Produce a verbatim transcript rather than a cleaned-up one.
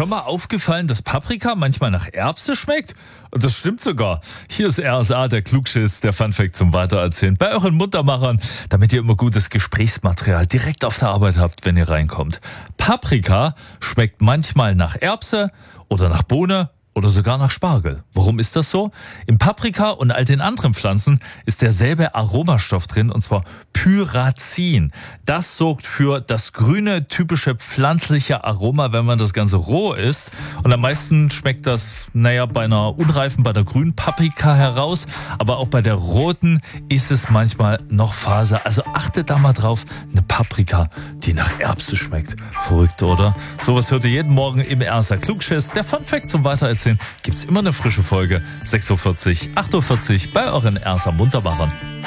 schon mal aufgefallen, dass Paprika manchmal nach Erbse schmeckt? Und das stimmt sogar. Hier ist R S A, der Klugschiss, der Funfact zum Weitererzählen bei euren Muntermachern, damit ihr immer gutes Gesprächsmaterial direkt auf der Arbeit habt, wenn ihr reinkommt. Paprika schmeckt manchmal nach Erbse oder nach Bohne oder sogar nach Spargel. Warum ist das so? Im Paprika und all den anderen Pflanzen ist derselbe Aromastoff drin, und zwar Pyrazin. Das sorgt für das grüne, typische pflanzliche Aroma, wenn man das Ganze roh isst. Und am meisten schmeckt das, naja, bei einer unreifen, bei der grünen Paprika heraus. Aber auch bei der roten ist es manchmal noch Faser. Also achtet da mal drauf, eine Paprika, die nach Erbse schmeckt. Verrückt, oder? Sowas hört ihr jeden Morgen im R S A Klugschiss. Der Funfact zum Weitererzählen gibt's immer eine frische Folge. sechs Uhr vierzig, acht Uhr vierzig bei euren R S A Muntermachern.